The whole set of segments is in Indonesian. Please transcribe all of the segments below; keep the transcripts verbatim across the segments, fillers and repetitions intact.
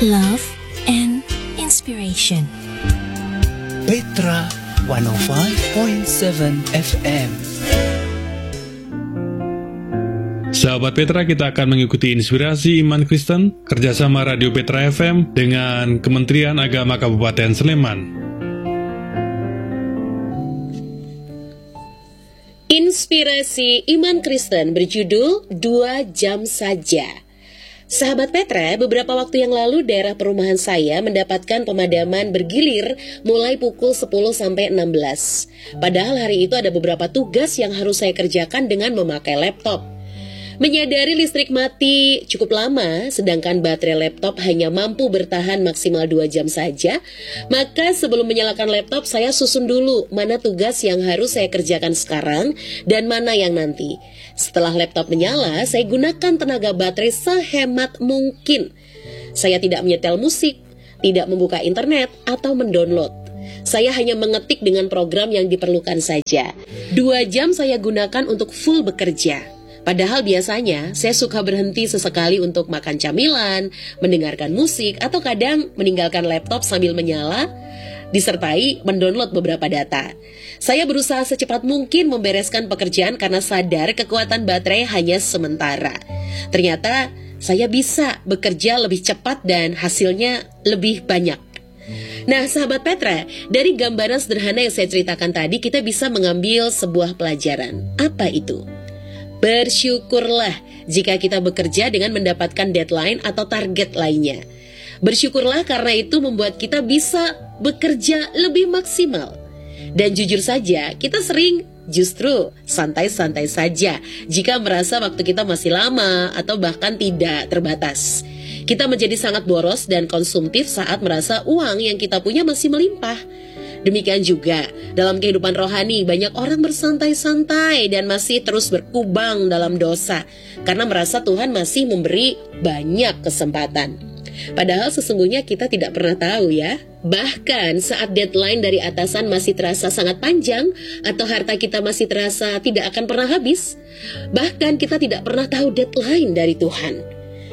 love, and inspiration. Petra seratus lima koma tujuh F M. Sahabat Petra, kita akan mengikuti inspirasi iman Kristen kerjasama Radio Petra F M dengan Kementerian Agama Kabupaten Sleman. Inspirasi iman Kristen berjudul Dua Jam Saja. Sahabat Petra, beberapa waktu yang lalu daerah perumahan saya mendapatkan pemadaman bergilir mulai pukul sepuluh sampai enam belas. Padahal hari itu ada beberapa tugas yang harus saya kerjakan dengan memakai laptop. Menyadari listrik mati cukup lama, sedangkan baterai laptop hanya mampu bertahan maksimal dua jam saja, maka sebelum menyalakan laptop, saya susun dulu mana tugas yang harus saya kerjakan sekarang dan mana yang nanti. Setelah laptop menyala, saya gunakan tenaga baterai sehemat mungkin. Saya tidak menyetel musik, tidak membuka internet, atau mendownload. Saya hanya mengetik dengan program yang diperlukan saja. Dua jam saya gunakan untuk full bekerja. Padahal biasanya saya suka berhenti sesekali untuk makan camilan, mendengarkan musik, atau kadang meninggalkan laptop sambil menyala, disertai mendownload beberapa data. Saya berusaha secepat mungkin membereskan pekerjaan karena sadar kekuatan baterai hanya sementara. Ternyata saya bisa bekerja lebih cepat dan hasilnya lebih banyak. Nah, sahabat Petra, dari gambaran sederhana yang saya ceritakan tadi, kita bisa mengambil sebuah pelajaran. Apa itu? Bersyukurlah jika kita bekerja dengan mendapatkan deadline atau target lainnya. Bersyukurlah karena itu membuat kita bisa bekerja lebih maksimal. Dan jujur saja, kita sering justru santai-santai saja jika merasa waktu kita masih lama atau bahkan tidak terbatas. Kita menjadi sangat boros dan konsumtif saat merasa uang yang kita punya masih melimpah. Demikian juga dalam kehidupan rohani, banyak orang bersantai-santai dan masih terus berkubang dalam dosa karena merasa Tuhan masih memberi banyak kesempatan. Padahal sesungguhnya kita tidak pernah tahu ya. Bahkan saat deadline dari atasan masih terasa sangat panjang atau harta kita masih terasa tidak akan pernah habis, bahkan kita tidak pernah tahu deadline dari Tuhan.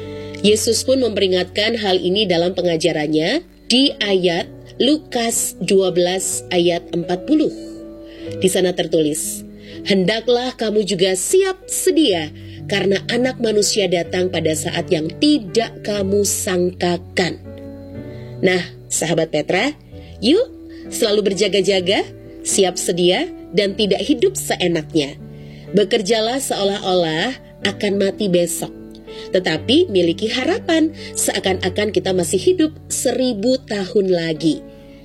Yesus pun memperingatkan hal ini dalam pengajarannya di ayat Lukas dua belas ayat empat puluh. Di sana tertulis, "Hendaklah kamu juga siap sedia, karena anak manusia datang pada saat yang tidak kamu sangkakan." Nah, sahabat Petra, yuk selalu berjaga-jaga, siap sedia, dan tidak hidup seenaknya. Bekerjalah seolah-olah akan mati besok, tetapi miliki harapan seakan-akan kita masih hidup seribu tahun lagi.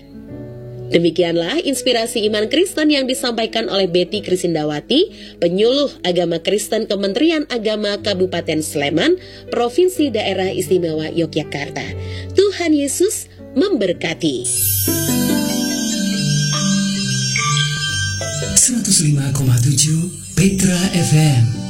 Demikianlah inspirasi iman Kristen yang disampaikan oleh Betty Krisindawati, penyuluh agama Kristen Kementerian Agama Kabupaten Sleman, Provinsi Daerah Istimewa Yogyakarta. Tuhan Yesus memberkati. seratus lima koma tujuh Petra F M.